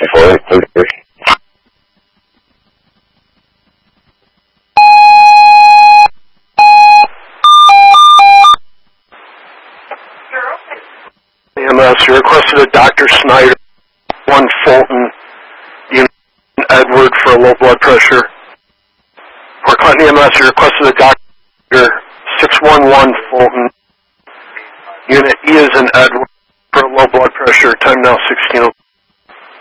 for it, please. EMS, you requested a Dr. Snyder, 1 Fulton, Unit Edward for low blood pressure. For Clinton EMS, you requested a Dr. 611 Fulton, Unit E is in Edward for low blood pressure, time now 16:02.